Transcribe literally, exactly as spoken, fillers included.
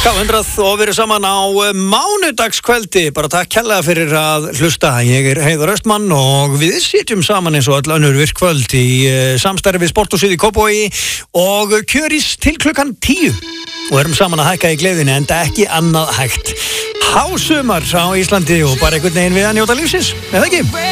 Ká hundrað og verið saman á mánudagskveldi. Bara takk kærlega fyrir að hlusta. Ég er Heiðar Östmann og við sitjum saman eins og öll önnur virkvöld í samstarfi við Sporthúsið í Kópavogi og kjörís til klukkan tíu. Og erum saman að hækka í gleðinni enda ekki annað hægt. Hásumar á Íslandi og bara einhvern veginn við að njóta lífsins, eða ekki?